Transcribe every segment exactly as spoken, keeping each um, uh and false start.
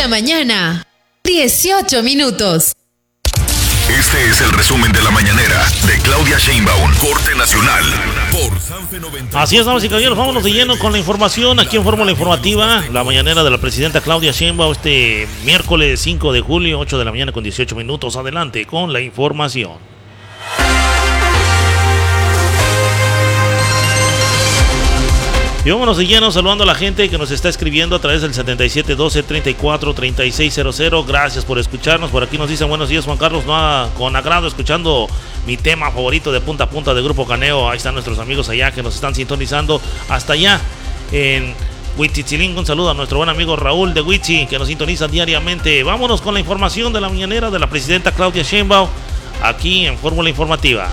la mañana, dieciocho minutos. Este es el resumen de la mañanera de Claudia Sheinbaum, Corte Nacional, por Sanfe noventa. Así es, damas y caballeros, vámonos de lleno con la información aquí en Fórmula Informativa, la mañanera de la presidenta Claudia Sheinbaum, este miércoles cinco de julio, ocho de la mañana con dieciocho minutos. Adelante con la información. Y vámonos de lleno saludando a la gente que nos está escribiendo a través del setenta y siete doce treinta y cuatro treinta y seis cero cero. Gracias por escucharnos. Por aquí nos dicen buenos días, Juan Carlos. No, con agrado escuchando mi tema favorito de punta a punta de Grupo Caneo. Ahí están nuestros amigos allá que nos están sintonizando hasta allá en Huitzilingo. Un saludo a nuestro buen amigo Raúl de Huitzi que nos sintoniza diariamente. Vámonos con la información de la mañanera de la presidenta Claudia Sheinbaum aquí en Fórmula Informativa.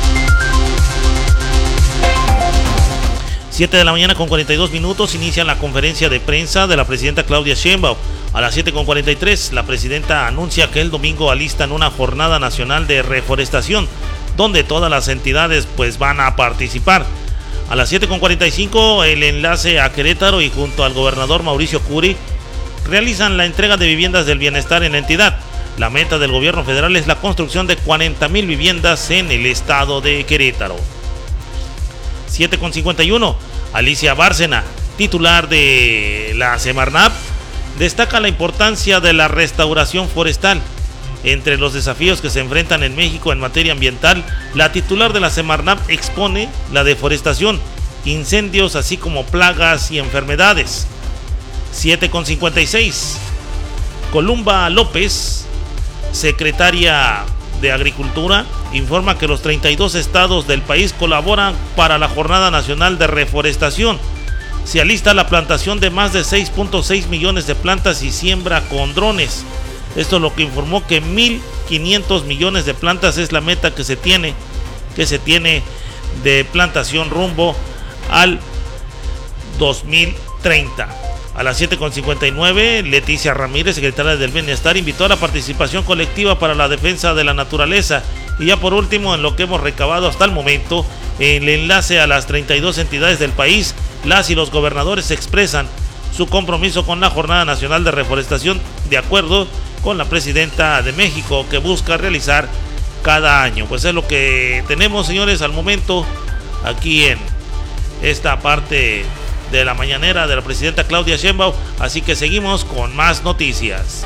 siete de la mañana con cuarenta y dos minutos inicia la conferencia de prensa de la presidenta Claudia Sheinbaum. A las siete con cuarenta y tres la presidenta anuncia que el domingo alistan una jornada nacional de reforestación donde todas las entidades pues van a participar. A las siete con cuarenta y cinco el enlace a Querétaro y junto al gobernador Mauricio Curi realizan la entrega de viviendas del bienestar en la entidad. La meta del gobierno federal es la construcción de cuarenta mil viviendas en el estado de Querétaro. siete con cincuenta y uno Alicia Bárcena, titular de la Semarnat, destaca la importancia de la restauración forestal. Entre los desafíos que se enfrentan en México en materia ambiental, la titular de la Semarnat expone la deforestación, incendios, así como plagas y enfermedades. siete con cincuenta y seis Columba López, secretaria de Agricultura, informa que los treinta y dos estados del país colaboran para la Jornada Nacional de Reforestación. Se alista la plantación de más de seis punto seis millones de plantas y siembra con drones. Esto es lo que informó que mil quinientos millones de plantas es la meta que se tiene, que se tiene de plantación rumbo al dos mil treinta. A las siete con cincuenta y nueve, Leticia Ramírez, secretaria del Bienestar, invitó a la participación colectiva para la defensa de la naturaleza. Y ya por último, en lo que hemos recabado hasta el momento, el enlace a las treinta y dos entidades del país, las y los gobernadores expresan su compromiso con la Jornada Nacional de Reforestación, de acuerdo con la presidenta de México, que busca realizar cada año. Pues es lo que tenemos, señores, al momento aquí en esta parte de la mañanera de la presidenta Claudia Sheinbaum, así que seguimos con más noticias.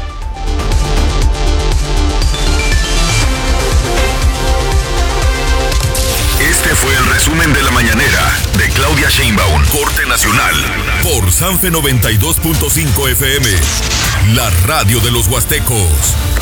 Este fue el resumen de la mañanera de Claudia Sheinbaum, Corte Nacional, por Sanfe noventa y dos punto cinco F M, la radio de los Huastecos.